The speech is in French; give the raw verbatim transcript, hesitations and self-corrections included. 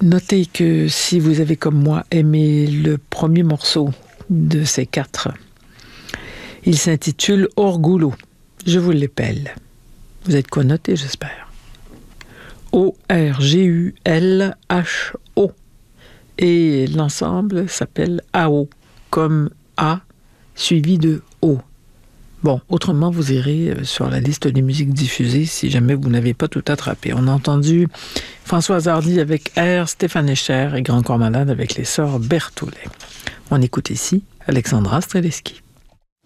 Notez que si vous avez comme moi aimé le premier morceau de ces quatre, il s'intitule Orgulho. Je vous l'épelle. Vous êtes quoi noté, j'espère? O R G U L H O. Et l'ensemble s'appelle A O, comme A suivi de O. Bon, autrement, vous irez sur la liste des musiques diffusées si jamais vous n'avez pas tout attrapé. On a entendu Françoise Hardy avec R, Stéphane Echer et Grand Corps Malade avec les sœurs Berthollet. On écoute ici Alexandra Streleski.